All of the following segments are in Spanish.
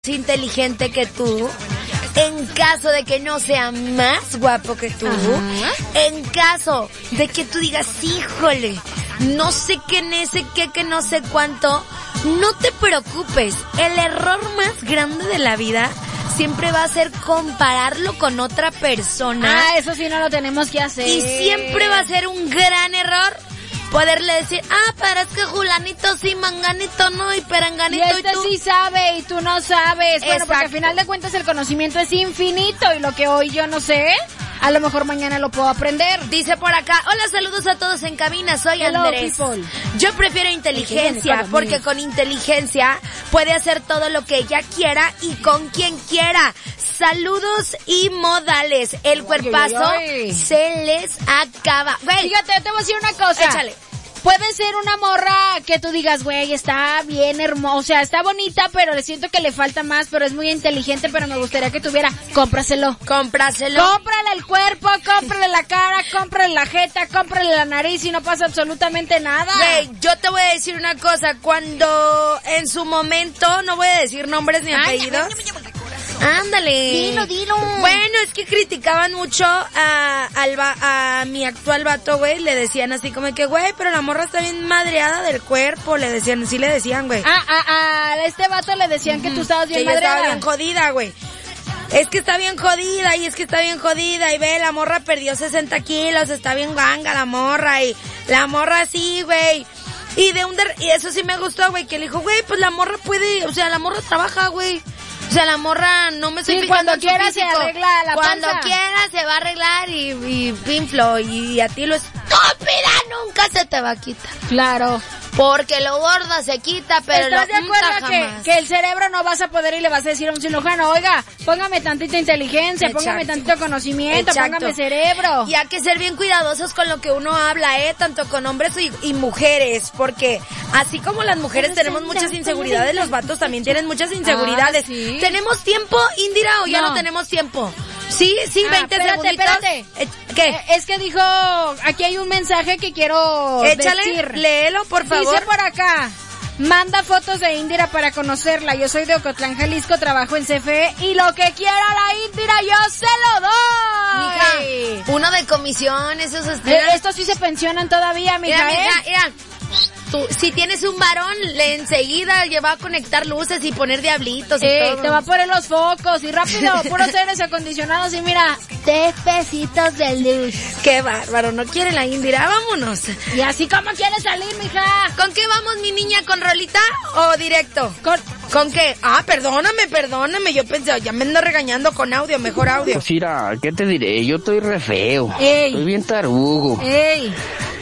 inteligente que tú, en caso de que no sea más guapo que tú, en caso de que tú digas, híjole, no sé qué, que no sé cuánto, no te preocupes. El error más grande de la vida siempre va a ser compararlo con otra persona. Ah, eso sí no lo tenemos que hacer. Y siempre va a ser un gran error poderle decir, pero es que Julanito sí, Manganito no, y Peranganito y tú sí sabe y tú no sabes. Exacto. Bueno, porque al final de cuentas el conocimiento es infinito y lo que hoy yo no sé, a lo mejor mañana lo puedo aprender. Dice por acá, hola, saludos a todos en cabina, soy Hello, Andrés. People. Yo prefiero inteligencia, porque con inteligencia puede hacer todo lo que ella quiera y con quien quiera. Saludos y modales. El cuerpazo se les acaba. Güey, fíjate, te voy a decir una cosa. Échale. Puede ser una morra que tú digas, güey, está bien hermosa, o sea, está bonita, pero le siento que le falta más, pero es muy inteligente, pero me gustaría que tuviera. Cómpraselo. Cómprale el cuerpo, cómprale la cara, cómprale la jeta, cómprale la nariz y no pasa absolutamente nada. Güey, yo te voy a decir una cosa, cuando en su momento, no voy a decir nombres ni apellidos. Ándale. Dilo. Bueno, es que criticaban mucho a mi actual vato, güey. Le decían así como que, güey, pero la morra está bien madreada del cuerpo. Le decían, sí le decían, güey. A este vato le decían que tú estabas bien madreada. Estaba bien jodida, güey. Es que está bien jodida y ve, la morra perdió 60 kilos, está bien ganga la morra y la morra sí, güey. Y eso sí me gustó, güey, que le dijo, güey, pues la morra puede, o sea, la morra trabaja, güey. O sea, la morra no me estoy fijando cuando quiera se arregla la Cuando panza. quiera se va a arreglar y pinflo. Y a ti lo estúpida nunca se te va a quitar. Claro. Porque lo gorda se quita, pero ¿estás de acuerdo jamás. que el cerebro no vas a poder y le vas a decir a un cirujano, oiga, póngame tantita inteligencia, póngame tantito conocimiento, póngame cerebro? Y hay que ser bien cuidadosos con lo que uno habla, tanto con hombres y mujeres, porque así como las mujeres tenemos muchas inseguridades, los vatos también tienen muchas inseguridades. ¿Sí? ¿Tenemos tiempo, Indira, o ya no tenemos tiempo? Sí, 20 segunditos. Espérate. ¿Qué? Es que dijo, aquí hay un mensaje que quiero decir. Léelo, por favor. Dice por acá, manda fotos de Indira para conocerla. Yo soy de Ocotlán, Jalisco, trabajo en CFE y lo que quiera la Indira yo se lo doy. Mija, uno de comisión, esos estos sí se pensionan todavía, mija. Mira. Tú, si tienes un varón, enseguida va a conectar luces y poner diablitos y todo. Te va a poner los focos y rápido, puros aires acondicionados y mira, 3 pesitos de luz. Qué bárbaro, ¿no quiere la Indira? Vámonos. Y así como quiere salir, mija. ¿Con qué vamos, mi niña? ¿Con rolita o directo? ¿Con qué? Perdóname, yo pensé, ya me ando regañando con audio, mejor audio. Pues mira, ¿qué te diré? Yo estoy re feo. Ey. Estoy bien tarugo. Ey.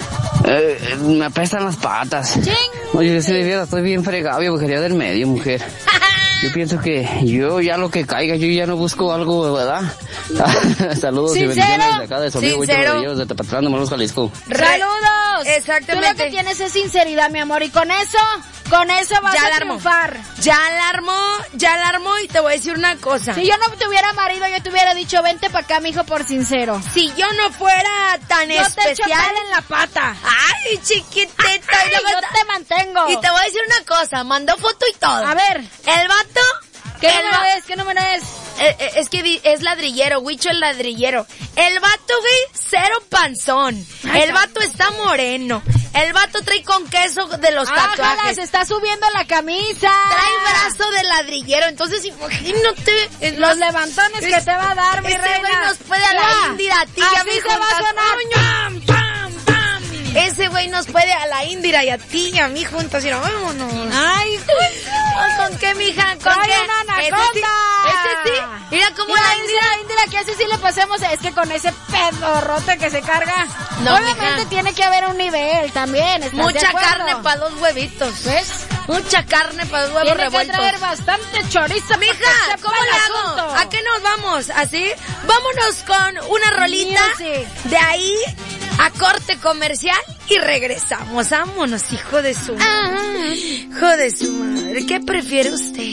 Me apestan las patas. Oye, ese de vida estoy bien fregado, yo quería del medio, mujer. Yo pienso que yo ya lo que caiga, yo ya no busco algo, ¿verdad? Saludos y bendiciones de acá de su amigo de Tepatlán, de Morelos, Jalisco. ¡Saludos! Exactamente. Tú lo que tienes es sinceridad, mi amor, y con eso vas a triunfar. Ya la armó y te voy a decir una cosa. Si yo no tuviera marido, yo te hubiera dicho, vente pa' acá, mijo, por sincero. Si yo no fuera tan yo especial. Te echo en la pata. Ay, chiquitita. Ay, yo te mantengo. Y te voy a decir una cosa, mandó foto y todo. A ver. El vato. ¿Qué número es? Es que es ladrillero, Huicho el ladrillero. El vato, güey, cero panzón. El vato está moreno. El vato trae con queso de los tatuajes. Se está subiendo la camisa. Trae brazo de ladrillero. Entonces, imagínate los levantones que te va a dar, mi reina. Ese güey nos puede a la Indira, a ti, a mí se va a sonar. ¡Pam, pam, pam! Ese güey nos puede a la Indira y a ti y a mí juntos. Y vámonos. Ay, ¿con qué, mija? ¿Con qué? Una anaconda. Este sí. Mira cómo la Indira, que así sí le pasemos. Es que con ese pedorrote que se carga. No, obviamente mija, tiene que haber un nivel también. Mucha carne para 2 huevitos. ¿Ves? Mucha carne para 2 huevos revueltos. Tiene que traer bastante chorizo. Mija, ¿cómo le hago? ¿A qué nos vamos? ¿Así? Vámonos con una rolita. De ahí a corte comercial y regresamos. Vámonos, hijo de su madre. ¿Qué prefiere usted?